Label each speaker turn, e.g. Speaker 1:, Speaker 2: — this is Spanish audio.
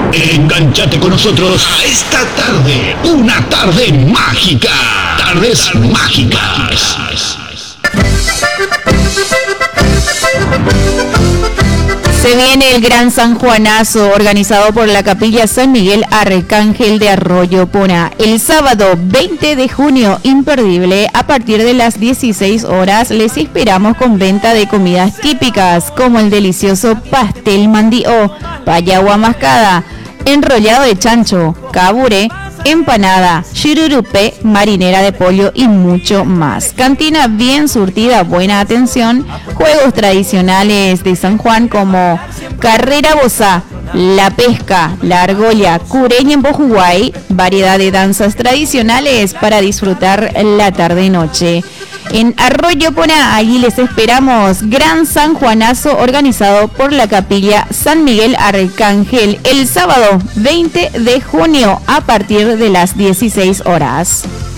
Speaker 1: Enganchate con nosotros a esta tarde, una tarde mágica. Tardes mágicas.
Speaker 2: Se viene el Gran San Juanazo, organizado por la Capilla San Miguel Arcángel de Arroyo Puna. El sábado 20 de junio, imperdible, a partir de las 16 horas, les esperamos con venta de comidas típicas, como el delicioso pastel mandió, payagua mascada, enrollado de chancho, caburé, empanada, chururupé, marinera de pollo y mucho más. Cantina bien surtida, buena atención, juegos tradicionales de San Juan como carrera bozá, la pesca, la argolla, cureña en Bojuguay, variedad de danzas tradicionales para disfrutar la tarde-noche. En Arroyo Puna, allí les esperamos. Gran San Juanazo, organizado por la Capilla San Miguel Arcángel, el sábado 20 de junio a partir de las 16 horas.